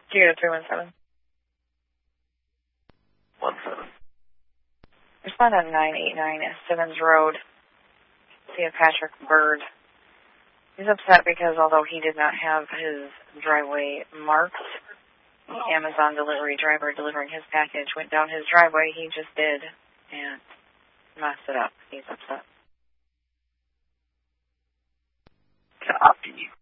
Q 317. 17. Respond on 989 Simmons Road. See a Patrick Bird. He's upset because although he did not have his driveway marked, the Amazon delivery driver delivering his package went down his driveway. He just did and messed it up. He's upset. Copy.